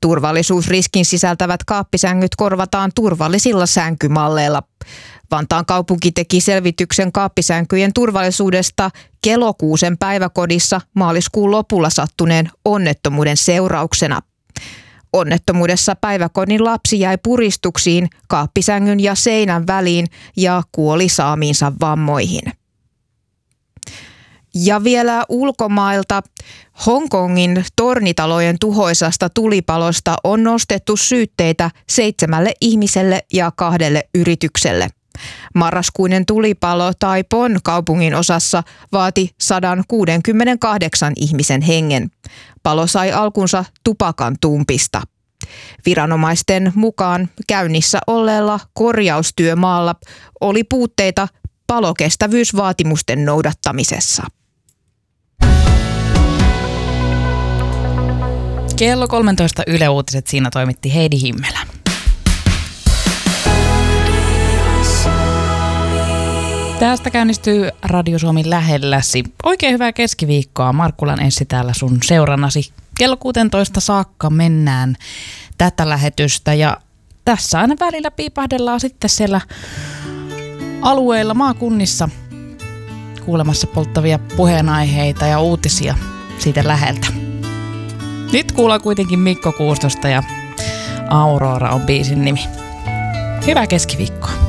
Turvallisuusriskin sisältävät kaappisängyt korvataan turvallisilla sänkymalleilla. Vantaan kaupunki teki selvityksen kaappisänkyjen turvallisuudesta Kelokuusen päiväkodissa maaliskuun lopulla sattuneen onnettomuuden seurauksena. Onnettomuudessa päiväkodin lapsi jäi puristuksiin kaappisängyn ja seinän väliin ja kuoli saamiinsa vammoihin. Ja vielä ulkomailta. Hongkongin tornitalojen tuhoisasta tulipalosta on nostettu syytteitä 7 ihmiselle ja 2 yritykselle. Marraskuinen tulipalo Taipon kaupungin osassa vaati 168 ihmisen hengen. Palo sai alkunsa tupakan tumpista. Viranomaisten mukaan käynnissä olleella korjaustyömaalla oli puutteita palokestävyysvaatimusten noudattamisessa. Kello 13 Yle Uutiset, siinä toimitti Heidi Himmelä. Tästä käynnistyy Radio Suomi lähelläsi. Oikein hyvää keskiviikkoa. Markkulan Essi täällä sun seurannasi. Kello 16 saakka mennään tätä lähetystä ja tässä aina välillä piipahdellaan sitten siellä alueilla, maakunnissa kuulemassa polttavia puheenaiheita ja uutisia siitä läheltä. Nyt kuullaan kuitenkin Mikko Kuustosta ja Aurora on biisin nimi. Hyvää keskiviikkoa.